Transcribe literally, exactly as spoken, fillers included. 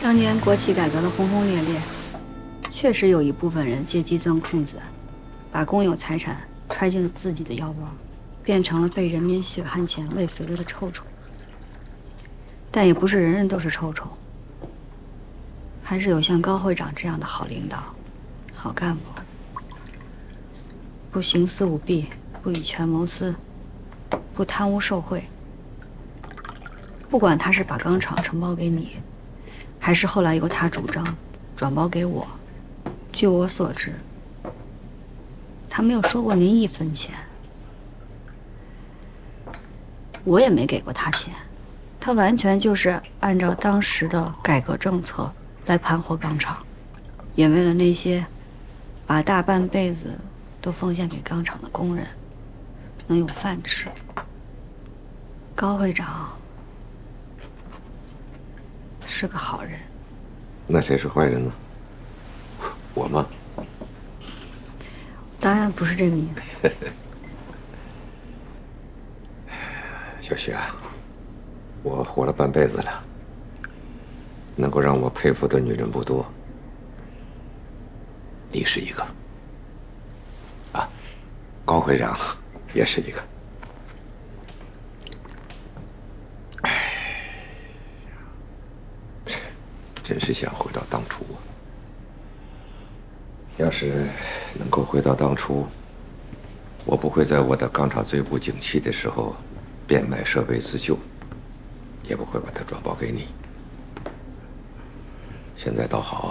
当年国企改革的轰轰烈烈，确实有一部分人借机钻空子，把公有财产揣进了自己的腰包，变成了被人民血汗钱喂肥了的臭虫。但也不是人人都是臭虫，还是有像高会长这样的好领导、好干部，不行私舞弊，不以权谋私，不贪污受贿。不管他是把钢厂承包给你，还是后来由他主张转包给我，据我所知，他没有收过您一分钱，我也没给过他钱，他完全就是按照当时的改革政策来盘活钢厂，也为了那些把大半辈子都奉献给钢厂的工人能有饭吃。高会长是个好人。 那谁是坏人呢？我吗？ 当然不是这个意思。 小雪啊，我活了半辈子了，能够让我佩服的女人不多，你是一个。啊，高会长也是一个。真是想回到当初啊！要是能够回到当初，我不会在我的钢厂最不景气的时候变卖设备自救，也不会把它转包给你。现在倒好，